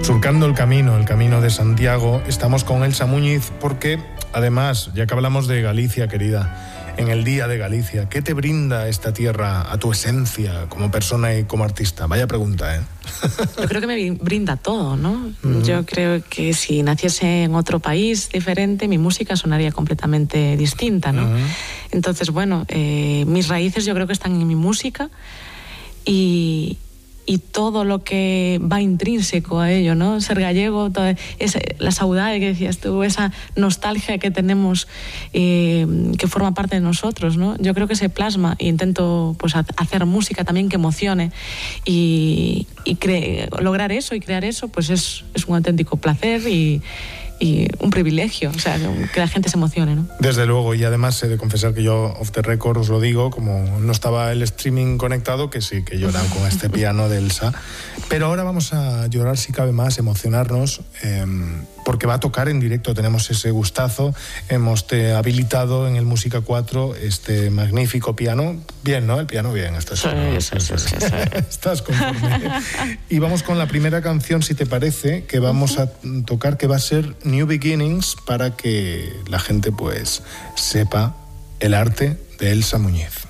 Surcando el camino de Santiago, estamos con Elsa Muñiz porque, además, ya que hablamos de Galicia, querida, en el Día de Galicia, ¿qué te brinda esta tierra a tu esencia como persona y como artista? Vaya pregunta, ¿eh? Yo creo que me brinda todo, ¿no? Yo creo que si naciese en otro país diferente, mi música sonaría completamente distinta, ¿no? Entonces, bueno, mis raíces yo creo que están en mi música y todo lo que va intrínseco a ello, ¿no? Ser gallego, la saudade que decías tú, esa nostalgia que tenemos que forma parte de nosotros, ¿no? Yo creo que se plasma e intento pues hacer música también que emocione y lograr eso y crear eso, pues es un auténtico placer y un privilegio, o sea, que la gente se emocione, ¿no? Desde luego, y además he de confesar que yo, off the record, os lo digo, como no estaba el streaming conectado, que sí, que lloran con este piano de Elsa. Pero ahora vamos a llorar, si cabe más, emocionarnos, porque va a tocar en directo, tenemos ese gustazo, hemos habilitado en el Música 4 este magnífico piano. Bien, ¿no? El piano bien, estás conforme. Y vamos con la primera canción, si te parece, que vamos a tocar, que va a ser New Beginnings, para que la gente pues sepa el arte de Elsa Muñiz.